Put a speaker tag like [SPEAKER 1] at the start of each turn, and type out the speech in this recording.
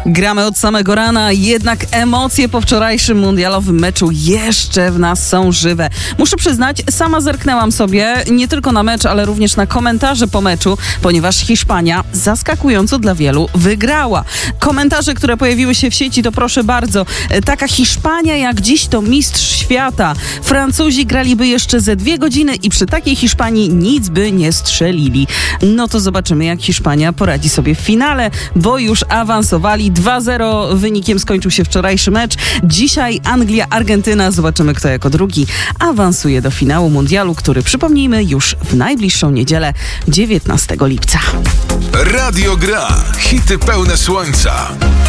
[SPEAKER 1] Gramy od samego rana, jednak emocje po wczorajszym mundialowym meczu jeszcze w nas są żywe. Muszę przyznać, sama zerknęłam sobie nie tylko na mecz, ale również na komentarze po meczu, ponieważ Hiszpania zaskakująco dla wielu wygrała. Komentarze, które pojawiły się w sieci, to proszę bardzo, taka Hiszpania jak dziś to mistrz świata. Francuzi graliby jeszcze ze 2 godziny i przy takiej Hiszpanii nic by nie strzelili. No to zobaczymy, jak Hiszpania poradzi sobie w finale, bo już awansowali. 2-0 wynikiem skończył się wczorajszy mecz. Dzisiaj Anglia-Argentyna. Zobaczymy, kto jako drugi awansuje do finału mundialu, który, przypomnijmy, już w najbliższą niedzielę, 19 lipca.
[SPEAKER 2] Radio Gra. Hity pełne słońca.